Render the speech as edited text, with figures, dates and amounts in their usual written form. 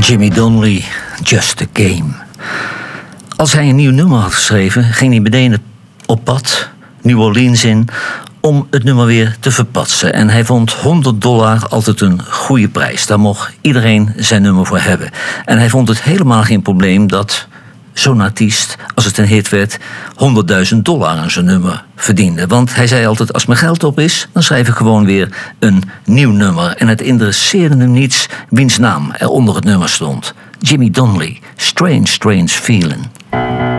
Jimmy Donnelly, Just a Game. Als hij een nieuw nummer had geschreven, ging hij meteen op pad, New Orleans in, om het nummer weer te verpatsen. En hij vond $100 altijd een goede prijs. Daar mocht iedereen zijn nummer voor hebben. En hij vond het helemaal geen probleem dat zo'n artiest, als het een hit werd, $100.000 aan zijn nummer verdiende. Want hij zei altijd, als mijn geld op is, dan schrijf ik gewoon weer een nieuw nummer. En het interesseerde hem niets wiens naam er onder het nummer stond. Jimmy Donnelly, Strange, Strange Feeling.